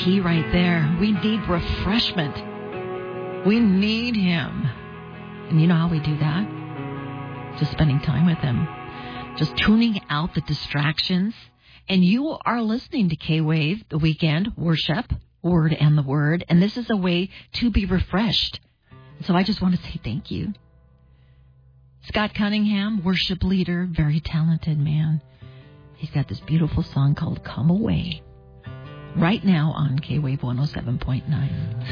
key right there. We need refreshment. We need Him. And you know how we do that? Just spending time with Him. Just tuning out the distractions. And you are listening to K-Wave, the weekend worship, Word and the Word. And this is a way to be refreshed. So I just want to say thank you. Scott Cunningham, worship leader, very talented man. He's got this beautiful song called Come Away. Right now on K-Wave 107.9.